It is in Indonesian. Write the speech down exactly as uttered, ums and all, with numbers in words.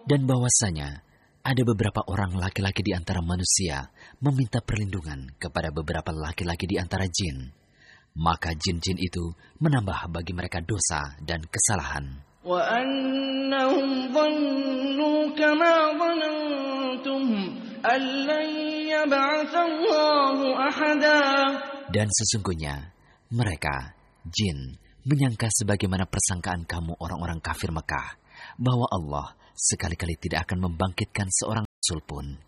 Dan bahwasanya ada beberapa orang laki-laki di antara manusia meminta perlindungan kepada beberapa laki-laki di antara jin. Maka jin-jin itu menambah bagi mereka dosa dan kesalahan. وَأَنَّهُمْ ظَنُّوا كَمَا ظَنَنْتُمْ أَنْ لَنْ يَبْعَثَ اللَّهُ أَحَدًا. Dan sesungguhnya mereka, jin, menyangka sebagaimana persangkaan kamu orang-orang kafir Mekah, bahwa Allah sekali-kali tidak akan membangkitkan seorang rasul pun.